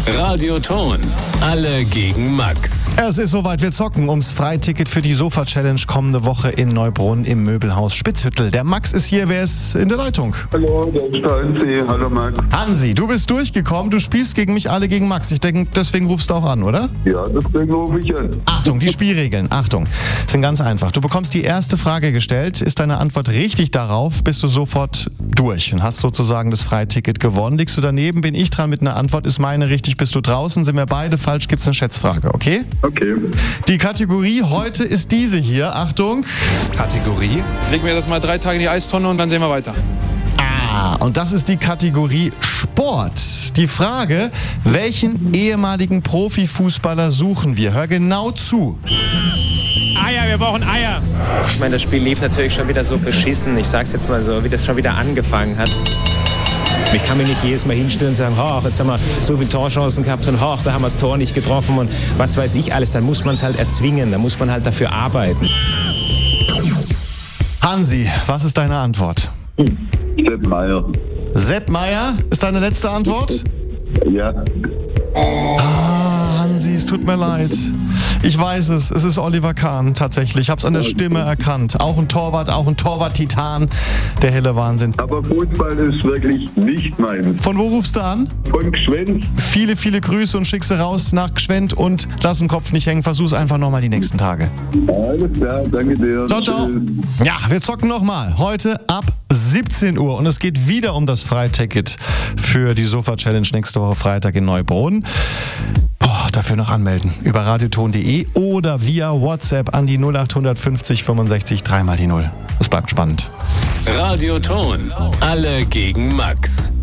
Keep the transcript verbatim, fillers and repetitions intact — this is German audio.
Radioton. Alle gegen Max. Es ist soweit, wir zocken ums Freiticket für die Sofa-Challenge kommende Woche in Neubrunn im Möbelhaus Spitzhüttel. Der Max ist hier, wer ist in der Leitung? Hallo, der ist der Hansi. Hallo Max. Hansi, du bist durchgekommen, du spielst gegen mich alle gegen Max. Ich denke, deswegen rufst du auch an, oder? Ja, deswegen rufe ich an. Achtung, die Spielregeln, Achtung, sind ganz einfach. Du bekommst die erste Frage gestellt, ist deine Antwort richtig darauf, bist du sofort durch und hast sozusagen das Freiticket gewonnen. Liegst du daneben, bin ich dran mit einer Antwort, ist meine richtig, bist du draußen, sind wir beide falsch, gibt's eine Schätzfrage, okay? Okay. Die Kategorie heute ist diese hier, Achtung. Kategorie? Legen wir das mal drei Tage in die Eistonne und dann sehen wir weiter. Ah, und das ist die Kategorie Sport. Die Frage, welchen ehemaligen Profifußballer suchen wir? Hör genau zu. Eier, wir brauchen Eier. Ich meine, das Spiel lief natürlich schon wieder so beschissen. Ich sag's jetzt mal so, wie das schon wieder angefangen hat. Ich kann mich nicht jedes Mal hinstellen und sagen, ach, jetzt haben wir so viele Torchancen gehabt und ach, da haben wir das Tor nicht getroffen und was weiß ich alles. Dann muss man es halt erzwingen, dann muss man halt dafür arbeiten. Hansi, was ist deine Antwort? Sepp Meier. Sepp Meier ist deine letzte Antwort? Ja. Ah, Hansi, es tut mir leid. Ich weiß es, es ist Oliver Kahn tatsächlich. Ich habe es an der Stimme erkannt. Auch ein Torwart, auch ein Torwart-Titan. Der helle Wahnsinn. Aber Fußball ist wirklich nicht meins. Von wo rufst du an? Von Gschwend. Viele, viele Grüße und schick sie raus nach Gschwend und lass den Kopf nicht hängen. Versuch's einfach nochmal die nächsten Tage. Alles klar, danke dir. Ciao, ciao. Ja, wir zocken nochmal. Heute ab siebzehn Uhr und es geht wieder um das Freiticket für die Sofa-Challenge nächste Woche Freitag in Neubrunn. Oh, dafür noch anmelden über radioton punkt de oder via WhatsApp an die null acht fünfzig fünfundsechzig dreimal die null. Es bleibt spannend. Radioton. Alle gegen Max.